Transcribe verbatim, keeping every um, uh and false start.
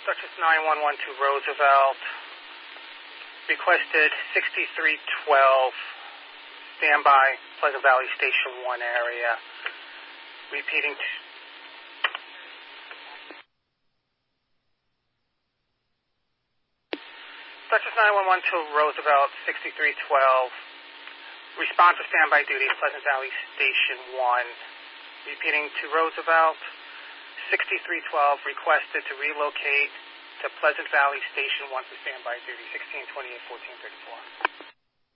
Duchess nine one one to Roosevelt. Requested sixty-three twelve. Standby, Pleasant Valley Station one area. Repeating. T- Duchess nine one one to Roosevelt, sixty-three twelve. Respond to standby duty, Pleasant Valley Station one. Repeating to Roosevelt, sixty-three twelve, requested to relocate to Pleasant Valley Station one for standby duty, sixteen twenty-eight fourteen thirty-four.